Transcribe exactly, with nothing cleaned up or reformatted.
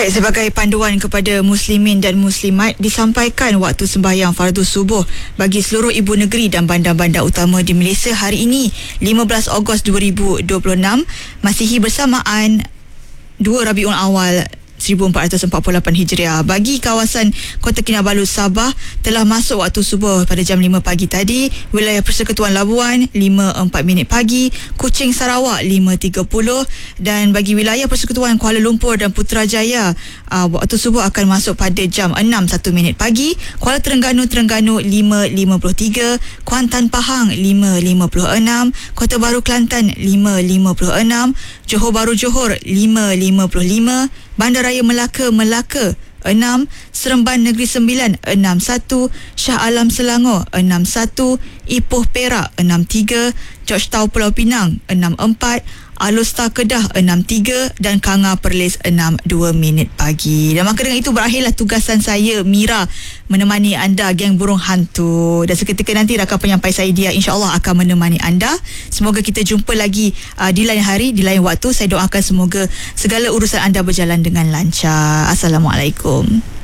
Baik, sebagai panduan kepada muslimin dan muslimat, disampaikan waktu sembahyang fardu subuh bagi seluruh ibu negeri dan bandar-bandar utama di Malaysia hari ini, lima belas Ogos dua ribu dua puluh enam, Masihi bersamaan dua Rabiul Awal seribu empat ratus empat puluh lapan Hijriah. Bagi kawasan Kota Kinabalu, Sabah, telah masuk waktu subuh pada jam lima pagi tadi. Wilayah Persekutuan Labuan lima empat minit pagi, Kuching Sarawak lima tiga puluh, dan bagi wilayah Persekutuan Kuala Lumpur dan Putrajaya, uh, waktu subuh akan masuk pada jam enam satu minit pagi. Kuala Terengganu Terengganu lima lima puluh tiga, Kuantan Pahang lima lima puluh enam, Kota Baru Kelantan lima lima puluh enam, Johor Bahru Johor lima lima puluh lima, Bandaraya Melaka Melaka enam, Seremban Negeri Sembilan enam satu, Shah Alam Selangor enam satu, Ipoh Perak enam tiga, Georgetown Pulau Pinang enam empat, Alor Kedah enam tiga dan Kanga Perlis enam dua minit pagi. Dan maka dengan itu berakhirlah tugasan saya, Mira, menemani anda geng burung hantu. Dan seketika nanti rakan penyampai saya Dia insya-Allah akan menemani anda. Semoga kita jumpa lagi uh, di lain hari, di lain waktu. Saya doakan semoga segala urusan anda berjalan dengan lancar. Assalamualaikum.